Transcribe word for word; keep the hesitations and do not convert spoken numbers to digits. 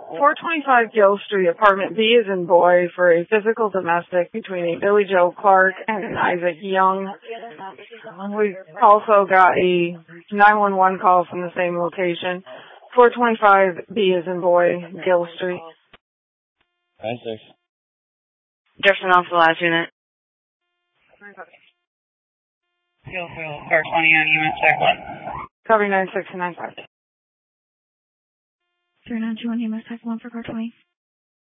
four twenty-five Gill Street, apartment B is in boy for a physical domestic between a Billy Joe Clark and an Isaac Young. We also got a nine one one call from the same location. four twenty-five B is in boy, Gill Street. nine six. Jefferson off the last unit. Feel free to car twenty on unit sec one. Copy nine six and nine five. three nine two one, U M S Tech one for car twenty.